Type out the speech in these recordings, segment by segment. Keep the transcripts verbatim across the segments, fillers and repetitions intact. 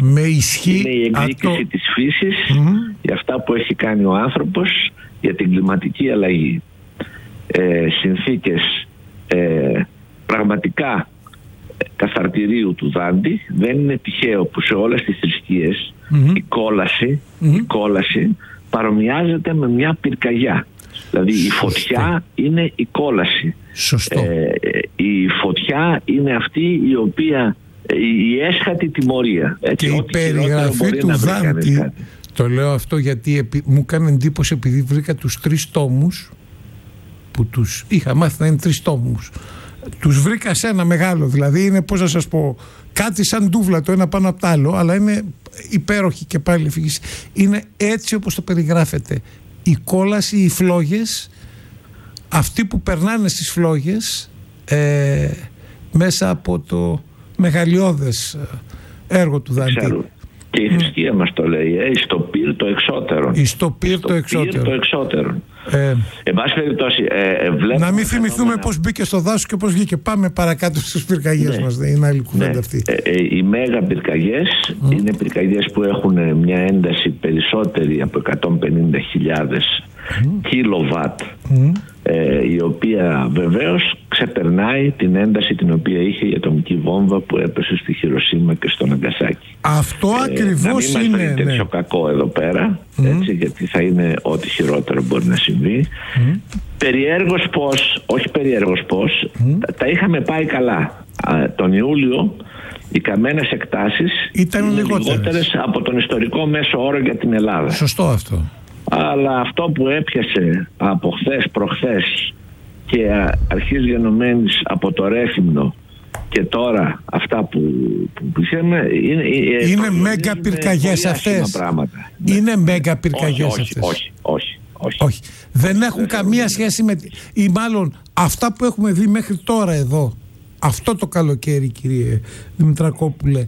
Με ισχύ. Είναι η εκδίκηση αυτό... της φύσης mm-hmm. για αυτά που έχει κάνει ο άνθρωπος για την κλιματική αλλαγή. Ε, συνθήκες ε, πραγματικά καθαρτηρίου του Δάντη. Δεν είναι τυχαίο που σε όλες τις θρησκείες mm-hmm. η κόλαση, mm-hmm. η κόλαση παρομοιάζεται με μια πυρκαγιά. Δηλαδή η φωτιά είναι η κόλαση. Σωστό. Ε, η φωτιά είναι αυτή η οποία, η έσχατη τιμωρία. Έτσι, και η περιγραφή του Δάντη, το λέω αυτό γιατί επί, μου κάνει εντύπωση επειδή βρήκα τους τρεις τόμους που τους είχα μάθει να είναι τρεις τόμους. Τους βρήκα σε ένα μεγάλο, δηλαδή είναι, πώς να σας πω, κάτι σαν ντούβλα το ένα πάνω από το άλλο, αλλά είναι υπέροχη και πάλι εφήγηση. Είναι έτσι όπως το περιγράφεται. Η κόλαση, οι φλόγες, αυτοί που περνάνε στις φλόγες ε, μέσα από το μεγαλειώδες έργο του Δάντη. Ξέρω. Και η θρησκεία mm. μας το λέει, ε, στο πυρ το εξώτερον. Εις το πυρ το εξώτερον. το εξώτερον. Ε, Εν πάση περιπτώσει, ε, βλέπουμε να μην θυμηθούμε φαινόμενα... πώς μπήκε στο δάσο και πώς βγήκε. Πάμε παρακάτω στις πυρκαγιές ναι. μας. Δεν είναι άλλη κουβέντα ναι. αυτή. Ε, ε, οι μέγα πυρκαγιές mm. είναι πυρκαγιές που έχουν μια ένταση περισσότερη από εκατόν πενήντα χιλιάδες mm. κιλοβάτ mm. ε, η οποία βεβαίως ξεπερνάει την ένταση την οποία είχε η ατομική βόμβα που έπεσε στη Χιροσίμα και στο Ναγκασάκι. Αυτό ε, ακριβώς να μην είναι. Να μην τέτοιο ναι. κακό εδώ πέρα, mm. έτσι, γιατί θα είναι ό,τι χειρότερο μπορεί να συμβεί. Mm. Περιέργως πως, όχι περιέργως πως, mm. τα, τα είχαμε πάει καλά. Α, τον Ιούλιο οι καμένες εκτάσεις ήταν λιγότερες. λιγότερες από τον ιστορικό μέσο όρο για την Ελλάδα. Σωστό αυτό. Αλλά αυτό που έπιασε από χθες προχθές και αρχής γενομένης από το Ρέθυμνο και τώρα αυτά που, που είχαμε είναι, είναι μέγα πυρκαγιές αυτές. Είναι μέγα πυρκαγιές όχι, αυτές. Όχι, όχι, όχι, όχι. Δεν έχουν δεν καμία δεν σχέση με... ή μάλλον αυτά που έχουμε δει μέχρι τώρα εδώ, αυτό το καλοκαίρι, κύριε Δημητρακόπουλε,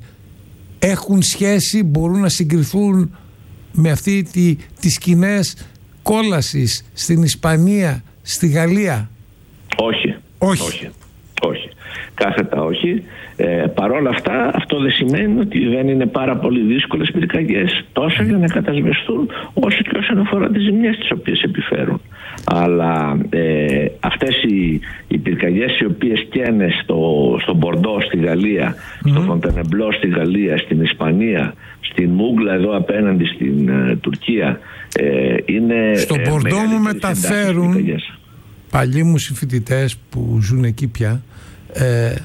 έχουν σχέση, μπορούν να συγκριθούν με αυτή τη, τις σκηνές κόλασης στην Ισπανία, στη Γαλλία? Όχι. Όχι. Όχι. όχι. Κάθετα όχι. Ε, Παρ' όλα αυτά, αυτό δεν σημαίνει ότι δεν είναι πάρα πολύ δύσκολες πυρκαγιές, τόσο για να κατασβεστούν, όσο και όσον αφορά τις ζημιές τις οποίες επιφέρουν. Αλλά ε, αυτές οι, οι πυρκαγιές οι οποίες καίνε στο, στο Μπορντό στη Γαλλία, mm-hmm. στο Φοντενεμπλό στη Γαλλία, στην Ισπανία, στην Μούγκλα εδώ απέναντι στην ε, Τουρκία, ε, είναι... Στο ε, Μπορντό μου μεταφέρουν παλιοί μου συμφοιτητές που ζουν εκεί πια, ε, ε,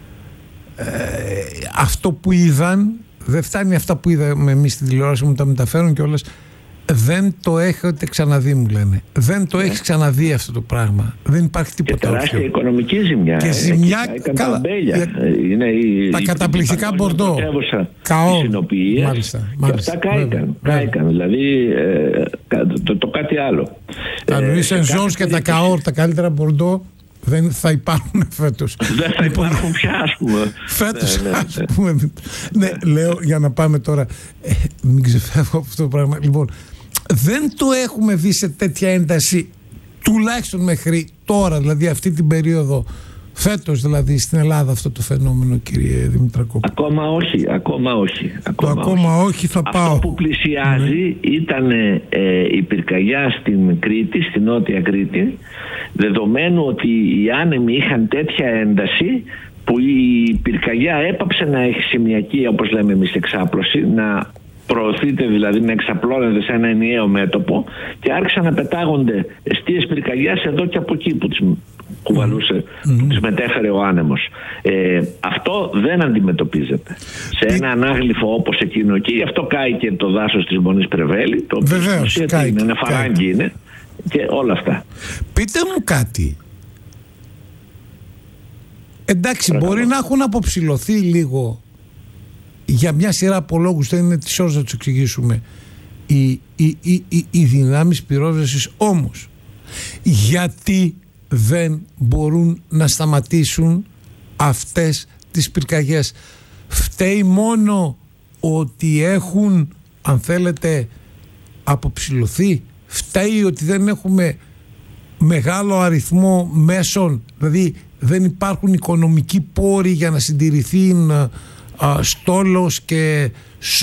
αυτό που είδαν δεν φτάνει αυτά που είδαμε εμείς στην τηλεόραση, μου τα μεταφέρουν κιόλας. Δεν το έχετε ξαναδεί, μου λένε. Δεν το yeah. έχεις ξαναδεί αυτό το πράγμα. Δεν υπάρχει τίποτα. Και τεράστια οικονομική ζημιά. Και ζημιά καλά. Τα, είναι η, τα η, καταπληκτικά Μπορντό. Καό. Μάλιστα, μάλιστα. Και αυτά κάηκαν. κάηκαν. Δηλαδή ε, το, το κάτι άλλο. Τα Λουί Σεν-Ζορς και τα Καόρ, τα καλύτερα Μπορντό, δεν θα υπάρχουν φέτος. Δεν θα υπάρχουν πια, ας πούμε. Φέτος, ναι, ναι, ας πούμε. Ναι, λέω για να πάμε τώρα. Ε, μην ξεφεύγω από αυτό το πράγμα. Λοιπόν, δεν το έχουμε δει σε τέτοια ένταση, τουλάχιστον μέχρι τώρα, δηλαδή αυτή την περίοδο, φέτος δηλαδή στην Ελλάδα, αυτό το φαινόμενο, κύριε Δημητρακόπουλε. Ακόμα όχι, ακόμα όχι. Ακόμα, το ακόμα όχι, όχι θα αυτό πάω. Αυτό που πλησιάζει ναι. ήταν ε, η πυρκαγιά στην Κρήτη, στην Νότια Κρήτη, δεδομένου ότι οι άνεμοι είχαν τέτοια ένταση που η πυρκαγιά έπαψε να έχει σημειακή, όπως λέμε εμείς, εξάπλωση, να προωθείται, δηλαδή να εξαπλώνεται σε ένα ενιαίο μέτωπο, και άρχισαν να πετάγονται εστίες πυρκαγιάς εδώ και από εκεί που τις κουβαλούσε, mm-hmm. που τις μετέφερε ο άνεμος. Ε, αυτό δεν αντιμετωπίζεται σε ένα ανάγλυφο όπως εκείνο εκεί. Γι' αυτό κάει και το δάσος της Μονής Πρεβέλη, το οποίο είναι ένα φαράγγι είναι, και όλα αυτά. Πείτε μου κάτι. Εντάξει, Παρακαλώ. Μπορεί να έχουν αποψηλωθεί λίγο για μια σειρά από λόγους, δεν είναι της ώρας να τους εξηγήσουμε, οι, οι, οι, οι, οι δυνάμεις πυρόσβεσης, όμως γιατί δεν μπορούν να σταματήσουν αυτές τις πυρκαγιές? Φταίει μόνο ότι έχουν, αν θέλετε, αποψηλωθεί? Φταίει ότι δεν έχουμε μεγάλο αριθμό μέσων, δηλαδή δεν υπάρχουν οικονομικοί πόροι για να συντηρηθεί α, στόλος και